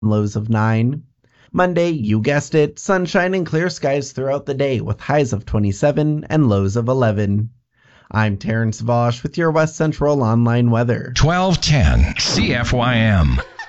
lows of 9. Monday, you guessed it, sunshine and clear skies throughout the day with highs of 27 and lows of 11. I'm Terrence Vosch with your West Central Online weather. 1210 CFYM.